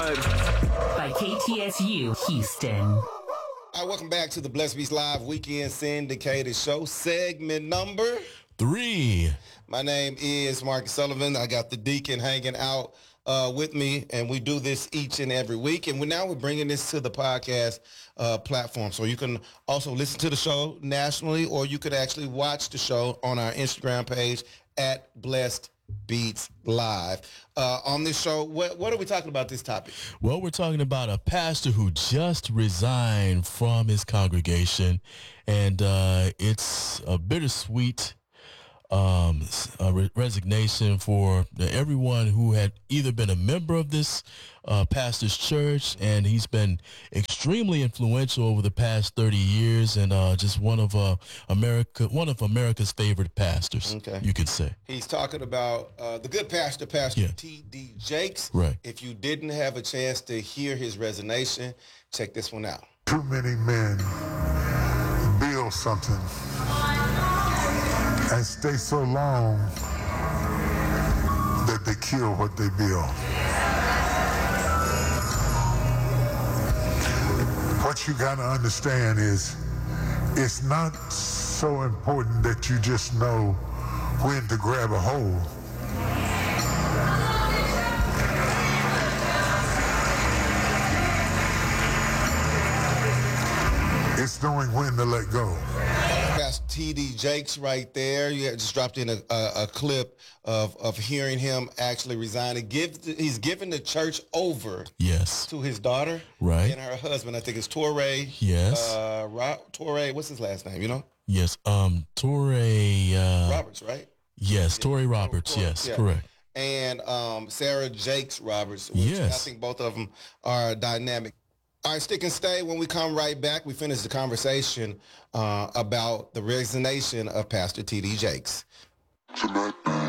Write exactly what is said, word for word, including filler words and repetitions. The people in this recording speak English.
By K T S U Houston. All right, welcome back to the Blessed Beast Live Weekend Syndicated Show, segment number three. My name is Marcus Sullivan. I got the deacon hanging out uh, with me, and we do this each and every week. And we now we're bringing this to the podcast uh, platform, so you can also listen to the show nationally, or you could actually watch the show on our Instagram page at Blessed Beats Live. Uh, on this show, what, what are we talking about this topic? Well, we're talking about a pastor who just resigned from his congregation, and uh, it's a bittersweet um, a re- resignation for everyone who had either been a member of this uh, pastor's church, and he's been extremely influential over the past thirty years, and uh, just one of uh, America, one of America's favorite pastors. Okay. You could say. He's talking about uh, the good pastor, Pastor Yeah. T D Jakes. Right. If you didn't have a chance to hear his resignation, check this one out. Too many men build something and stay so long that they kill what they build. What you gotta understand is it's not so important that you just know when to grab a hold. It's knowing when to let go. Pastor T D Jakes right there. You had just dropped in a, a, a clip of, of hearing him actually resigning. Give the, he's giving the church over Yes. to his daughter Right. and her husband. I think it's Torrey. Yes. Uh, Ro- Torrey, what's his last name, you know? Yes. Um, Torrey. Uh, Roberts, right? Yes. Torrey Roberts. Torrey, Yes. yeah. Correct. And um, Sarah Jakes Roberts, which Yes. I think both of them are dynamic. All right, stick and stay. When we come right back, we finish the conversation uh, about the resignation of Pastor T D Jakes. Tonight.